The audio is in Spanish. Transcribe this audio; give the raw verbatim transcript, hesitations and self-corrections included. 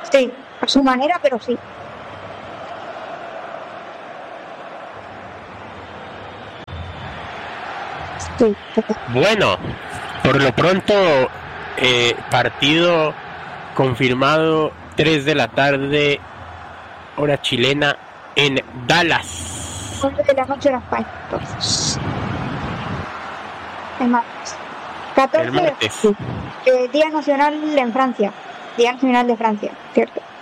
Sí, a su manera, pero sí. Sí, bueno, por lo pronto, eh, partido confirmado, tres de la tarde, hora chilena, en Dallas. nueve de la noche en España, entonces. Es martes. catorce El martes. de eh, Día Nacional en Francia. Día Nacional de Francia, ¿cierto?